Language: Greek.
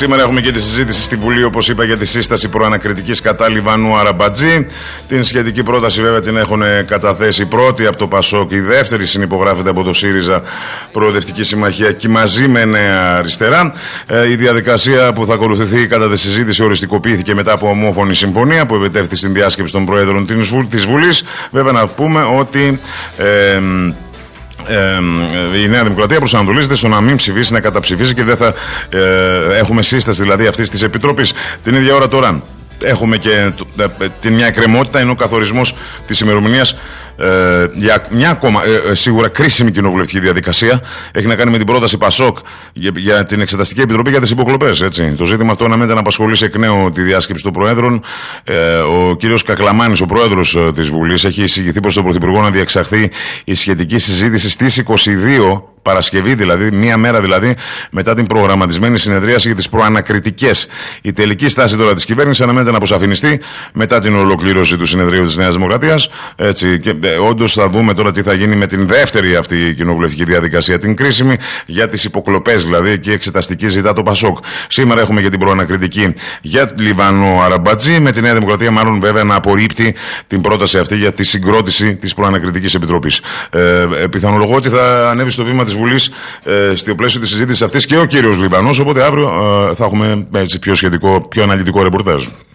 Σήμερα έχουμε και τη συζήτηση στη Βουλή, όπως είπα, για τη σύσταση προανακριτικής κατά Λιβανού Αραμπατζή. Την σχετική πρόταση, βέβαια, την έχουν καταθέσει πρώτη από το Πασόκ, η δεύτερη συνυπογράφεται από το ΣΥΡΙΖΑ, Προοδευτική Συμμαχία, και μαζί με Νέα Αριστερά. Η διαδικασία που θα ακολουθηθεί κατά τη συζήτηση οριστικοποιήθηκε μετά από ομόφωνη συμφωνία που επιτεύχθη στην διάσκεψη των Προέδρων της Βουλής. Βέβαια, να πούμε ότι η Νέα Δημοκρατία προσανατολίζεται στο να μην ψηφίσει, να καταψηφίσει, και δεν θα έχουμε σύσταση δηλαδή αυτής της Επιτροπής. Την ίδια ώρα τώρα έχουμε και την μια εκκρεμότητα, ενώ ο καθορισμός της ημερομηνίας για μια ακόμα σίγουρα κρίσιμη κοινοβουλευτική διαδικασία έχει να κάνει με την πρόταση Πασόκ για την Εξεταστική Επιτροπή για τις υποκλοπές. Το ζήτημα αυτό αναμένεται να απασχολήσει εκ νέου τη διάσκεψη των Προέδρων. Ο κύριος Κακλαμάνης, ο Πρόεδρος της Βουλής, έχει εισηγηθεί προς τον Πρωθυπουργό να διεξαχθεί η σχετική συζήτηση στις 22 Παρασκευή, δηλαδή, μία μέρα δηλαδή μετά την προγραμματισμένη συνεδρίαση για τις προανακριτικές. Η τελική στάση τώρα της κυβέρνησης αναμένεται να αποσαφινιστεί μετά την ολοκλήρωση του συνεδρίου της Νέας Δημοκρατίας. Και όντως θα δούμε τώρα τι θα γίνει με την δεύτερη αυτή κοινοβουλευτική διαδικασία, την κρίσιμη για τις υποκλοπές, δηλαδή, και εξεταστική ζητά το Πασόκ. Σήμερα έχουμε και την προανακριτική για Λιβανό Αραμπατζή, με τη Νέα Δημοκρατία μάλλον βέβαια να απορρίπτει την πρόταση αυτή για τη συγκρότηση της προανακριτικής επιτροπής. Πιθανολογώ ότι θα ανέβει στο βήμα της Βουλής στο πλαίσιο της συζήτησης αυτής και ο κύριος Λιβανός, οπότε αύριο θα έχουμε πιο σχετικό, πιο αναλυτικό ρεπορτάζ.